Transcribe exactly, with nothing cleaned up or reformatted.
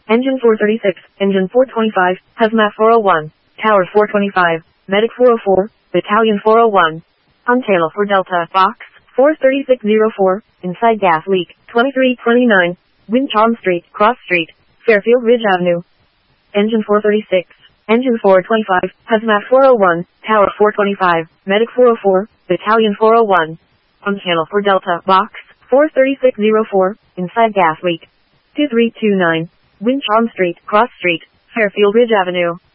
Engine four thirty-six, Engine four twenty-five, Hazmat four oh one, Tower four twenty-five, Medic four oh four, Battalion four oh one. On tail for Delta, Box four thirty-six oh four, inside gas leak, twenty-three twenty-nine, Wind Charm Street, Cross Street, Fairfield Ridge Avenue. Engine four thirty-six, Engine four twenty-five, Hazmat four oh one, Tower four twenty-five, Medic four oh four, Battalion four oh one. On channel for Delta, Box four thirty-six oh four, inside gas leak, two three two nine, Wind Charm Street, Cross Street, Fairfield Ridge Avenue.